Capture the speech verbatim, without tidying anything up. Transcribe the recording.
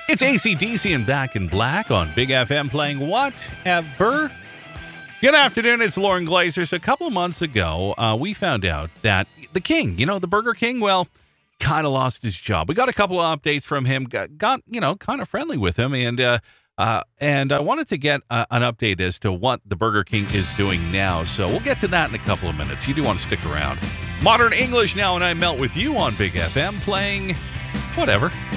It's A C D C and Back in Black on Big F M playing Whatever. Good afternoon, it's Lauren Glazer. So a couple of months ago, uh, we found out that the King, you know, the Burger King, well, kind of lost his job. We got a couple of updates from him, got, got you know, kind of friendly with him, and uh, uh, and I wanted to get uh, an update as to what the Burger King is doing now. So we'll get to that in a couple of minutes. You do want to stick around. Modern English now, and I melt with you on Big F M playing Whatever.